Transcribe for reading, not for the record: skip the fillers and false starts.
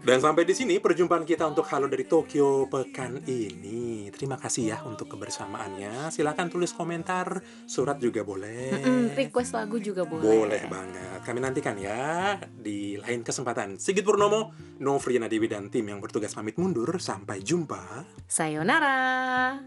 Dan sampai di sini perjumpaan kita untuk Halo dari Tokyo pekan ini. Terima kasih ya untuk kebersamaannya. Silakan tulis komentar, surat juga boleh. Request lagu juga Boleh boleh. banget. Kami nantikan ya di lain kesempatan. Sigit Purnomo, Novriana Dewi dan tim yang bertugas pamit mundur. Sampai jumpa. Sayonara.